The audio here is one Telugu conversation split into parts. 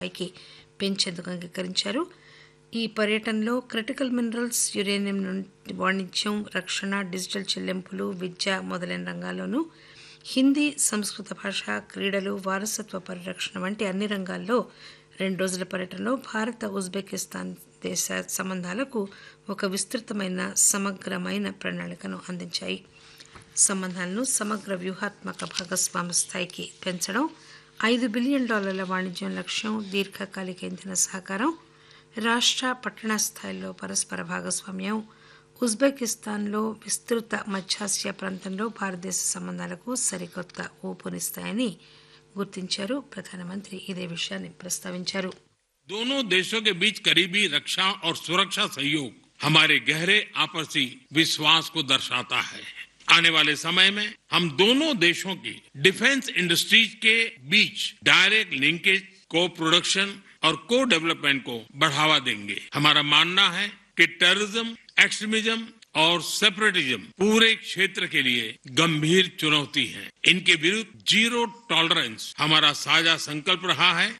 స్థాయికి పెంచేందుకు అంగీకరించారు. ఈ పర్యటనలో క్రిటికల్ మినరల్స్, యురేనియం వాణిజ్యం, రక్షణ, డిజిటల్ చెల్లింపులు, విద్య మొదలైన రంగాల్లోనూ హిందీ, సంస్కృత భాష, క్రీడలు, వారసత్వ పరిరక్షణ వంటి అన్ని రంగాల్లో 2 రోజుల పర్యటనలో భారత ఉజ్బెకిస్తాన్ దేశ సంబంధాలకు ఒక విస్తృతమైన సమగ్రమైన ప్రణాళికను అందించాయి. సంబంధాలను సమగ్ర వ్యూహాత్మక భాగస్వామ్య స్థాయికి పెంచడం, $5 బిలియన్ వాణిజ్యం లక్ష్యం, దీర్ఘకాలిక ఇంధన సహకారం, రాష్ట్ర పట్టణ స్థాయిల్లో పరస్పర భాగస్వామ్యం, ఉజ్బెకిస్తాన్లో విస్తృత మధ్యాసియా ప్రాంతంలో భారతదేశ సంబంధాలకు సరికొత్త ఊపునిస్తాయని గుర్తించారు. ప్రధానమంత్రి ఇదే విషయాన్ని ప్రస్తావించారు. दोनों देशों के बीच करीबी रक्षा और सुरक्षा सहयोग हमारे गहरे आपसी विश्वास को दर्शाता है. आने वाले समय में हम दोनों देशों की डिफेंस इंडस्ट्रीज के बीच डायरेक्ट लिंकेज, को प्रोडक्शन और को डेवलपमेंट को बढ़ावा देंगे. हमारा मानना है कि टेररिज्म, एक्सट्रीमिज्म और सेपरेटिज्म पूरे क्षेत्र के लिए गंभीर चुनौती है. इनके विरुद्ध जीरो टॉलरेंस हमारा साझा संकल्प रहा है.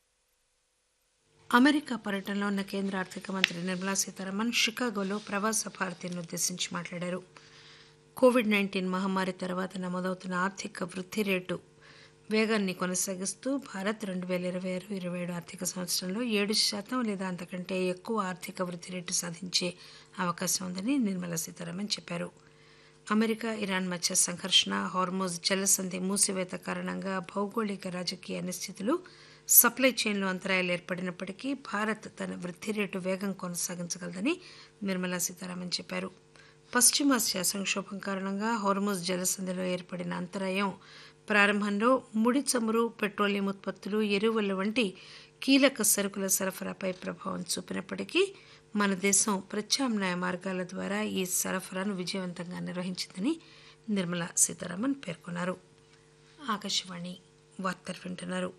అమెరికా పర్యటనలో ఉన్న కేంద్ర ఆర్థిక మంత్రి నిర్మలా సీతారామన్ షికాగోలో ప్రవాస భారతీయులను ఉద్దేశించి మాట్లాడారు. కోవిడ్-19 మహమ్మారి తర్వాత నమోదవుతున్న ఆర్థిక వృద్ధి రేటు వేగాన్ని కొనసాగిస్తూ భారత్ 2026-27 ఆర్థిక సంవత్సరంలో 7% లేదా అంతకంటే ఎక్కువ ఆర్థిక వృద్ధి రేటు సాధించే అవకాశం ఉందని నిర్మలా సీతారామన్ చెప్పారు. అమెరికా, ఇరాన్ మధ్య సంఘర్షణ, హార్మోజ్ జలసంధి మూసివేత కారణంగా భౌగోళిక రాజకీయ అనిశ్చితులు, సప్లై చైన్లో అంతరాయాలు ఏర్పడినప్పటికీ భారత్ తన వృద్ధి రేటు వేగం కొనసాగించగలదని నిర్మలా సీతారామన్ చెప్పారు. పశ్చిమాసియా సంక్షోభం కారణంగా హార్మోజ్ జలసంధిలో ఏర్పడిన అంతరాయం ప్రారంభంలో ముడి చమురు, పెట్రోలియం ఉత్పత్తులు, ఎరువుల వంటి కీలక సరుకుల సరఫరాపై ప్రభావం చూపినప్పటికీ మన దేశం ప్రత్యామ్నాయ మార్గాల ద్వారా ఈ సరఫరాను విజయవంతంగా నిర్వహించిందని నిర్మలా సీతారామన్ పేర్కొన్నారు. ఆకాశవాణి వార్తలు వింటున్నారు.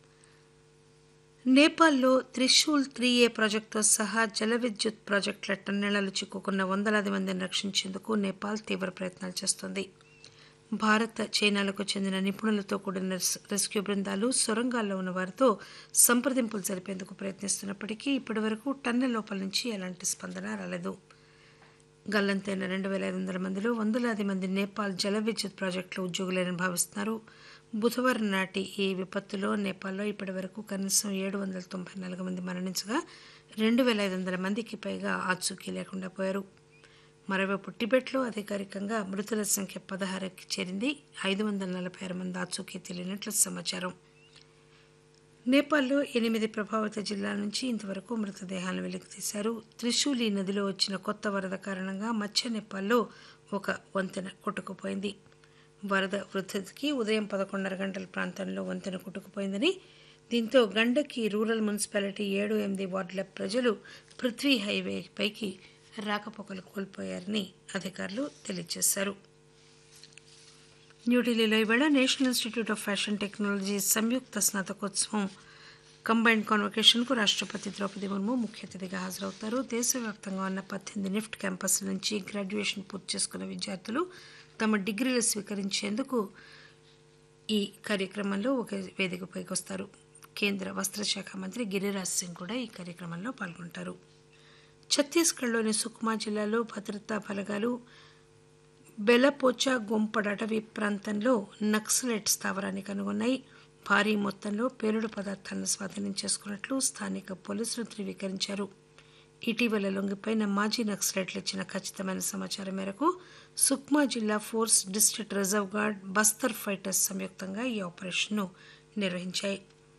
నేపాల్లో త్రిశూల్ 3A ప్రాజెక్టుతో సహా జల విద్యుత్ ప్రాజెక్టుల టన్నెళ్లలో చిక్కుకున్న వందలాది మందిని రక్షించేందుకు నేపాల్ తీవ్ర ప్రయత్నాలు చేస్తోంది. భారత్, చైనాలకు చెందిన నిపుణులతో కూడిన రెస్క్యూ బృందాలు సొరంగాల్లో ఉన్న వారితో సంప్రదింపులు జరిపేందుకు ప్రయత్నిస్తున్నప్పటికీ ఇప్పటివరకు టన్నెల్ లోపల నుంచి ఎలాంటి స్పందన రాలేదు. గల్లంతైన 2500 మందిలో వందలాది మంది నేపాల్ జల విద్యుత్ ప్రాజెక్టుల ఉద్యోగులేనని భావిస్తున్నారు. బుధవారం నాటి ఈ విపత్తులో నేపాల్లో ఇప్పటివరకు కనీసం 794 మంది మరణించగా 2500 మందికి పైగా ఆచూకీ లేకుండా పోయారు. మరోవైపు టిబెట్లో అధికారికంగా మృతుల సంఖ్య 16కి చేరింది. 546 మంది ఆచూకీ తెలియనట్లు సమాచారం. నేపాల్లో 8 ప్రభావిత జిల్లాల నుంచి ఇంతవరకు మృతదేహాలను వెలికితీశారు. త్రిశూలి నదిలో వచ్చిన కొత్త వరద కారణంగా మధ్య నేపాల్లో ఒక వంతెన కొట్టుకుపోయింది. వరద వృద్ధికి ఉదయం 11:30 గంటల ప్రాంతంలో వంతెన కొట్టుకుపోయిందని, దీంతో గండకి రూరల్ మున్సిపాలిటీ 7-8 వార్డుల ప్రజలు పృథ్వీ హైవే పైకి రాకపోకలు కోల్పోయారని అధికారులు తెలియజేశారు. న్యూఢిల్లీలో ఈవేళ national institute of fashion technology Samyukta స్నాతకోత్సవం combined కాన్వకేషన్కు రాష్ట్రపతి ద్రౌపది ముర్ము ముఖ్య అతిథిగా హాజరవుతారు. దేశవ్యాప్తంగా ఉన్న 18 నిఫ్ట్ క్యాంపస్ల నుంచి గ్రాడ్యుయేషన్ పూర్తి చేసుకున్న విద్యార్థులు తమ డిగ్రీలు స్వీకరించేందుకు ఈ కార్యక్రమంలో ఒక వేదికపైకి వస్తారు. కేంద్ర వస్త్రశాఖ మంత్రి గిరిరాజ్ సింగ్ కూడా ఈ కార్యక్రమంలో పాల్గొంటారు. ఛత్తీస్గఢ్లోని సుక్మా జిల్లాలో భద్రతా బలగాలు బెలపోచా గొంపడ్ అటవీ ప్రాంతంలో నక్సలైట్ స్థావరాన్ని కనుగొన్నాయి. భారీ మొత్తంలో పేలుడు పదార్థాలను స్వాధీనం చేసుకున్నట్లు స్థానిక పోలీసులు ధృవీకరించారు. ఇటీవల లొంగిపోయిన మాజీ నక్సలైట్లు ఇచ్చిన ఖచ్చితమైన సమాచారం మేరకు సుక్మా జిల్లా force, district reserve guard, Bastar fighters సంయుక్తంగా ఈ ఆపరేషన్ను నిర్వహించాయి.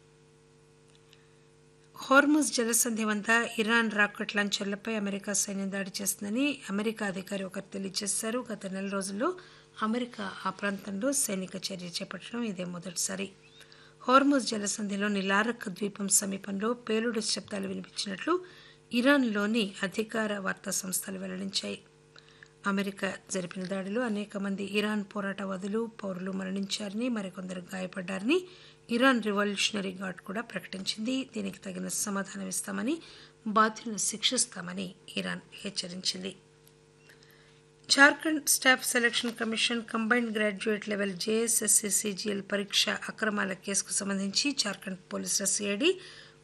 హార్ముజ్ జలసంధి వద్ద ఇరాన్ రాకెట్ లాంచర్లపై అమెరికా సైన్యం దాడి చేస్తుందని అమెరికా అధికారి ఒకరు తెలియజేశారు. గత నెల రోజుల్లో అమెరికా ఆ ప్రాంతంలో సైనిక చర్య చేపట్టడం ఇదే మొదటిసారి. హార్ముజ్ జలసంధిలోని లారక్ ద్వీపం సమీపంలో పేలుడు శబ్దాలు వినిపించినట్లు ఇరాన్లోని అధికార వార్తా సంస్థలు వెల్లడించాయి. అమెరికా జరిపిన దాడిలో అనేక మంది ఇరాన్ పోరాటవాదులు, పౌరులు మరణించారని, మరికొందరు గాయపడ్డారని ఇరాన్ రివల్యూషనరీ గార్డ్ కూడా ప్రకటించింది. దీనికి తగిన సమాధానం ఇస్తామని, బాధ్యులను శిక్షిస్తామని ఇరాన్ హెచ్చరించింది. Jharkhand staff selection commission combined graduate level JSSC CGL పరీక్ష అక్రమాల కేసుకు సంబంధించి జార్ఖండ్ పోలీసుల CID